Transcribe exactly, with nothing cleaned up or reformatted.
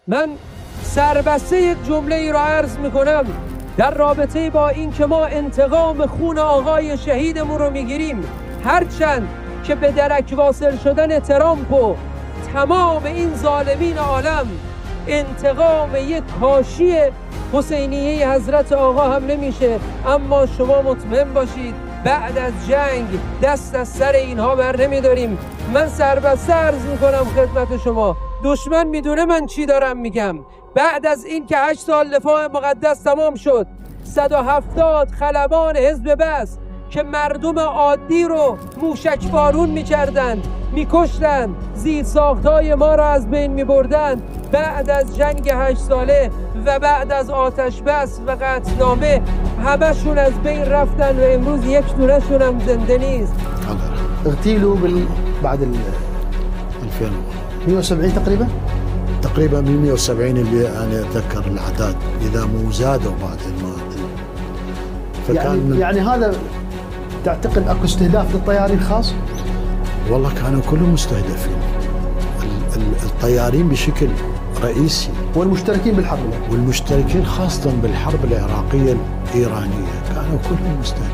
من سربسته یک جمله ای را عرض میکنم در رابطه با این که ما انتقام خون آقای شهیدمون رو میگیریم، هرچند که به درک واصل شدن ترامپ و تمام این ظالمین عالم انتقام یک کاشی حسینیه حضرت آقا هم نمیشه، اما شما مطمئن باشید بعد از جنگ دست از سر اینها بر نمیداریم. من سربسته عرض میکنم خدمت شما، دشمن میدونه من چی دارم میگم. بعد از این که هشت سال دفاع مقدس تمام شد، صد و هفتاد خلبان حزب بعث که مردم عادی رو موشک بارون میکردن، میکشتن، زیر ساختای ما را از بین میبردن، بعد از جنگ هشت ساله و بعد از آتش بس و قطعنامه همشون از بین رفتن و امروز یک دونشون هم زنده نیست. اغتيلوا بال... بعد ال ألفين مئة وسبعين تقريبا تقريبا من مئة وسبعين اللي انا اتذكر الاعداد، اذا مو زادوا بعد ما فكان يعني, من... يعني هذا تعتقد اكو استهداف للطيارين خاص؟ والله كانوا كلهم مستهدفين، الطيارين بشكل رئيسي والمشتركين بالحرب والمشتركين خاصة بالحرب العراقية الإيرانية كانوا كلهم مستهدفين.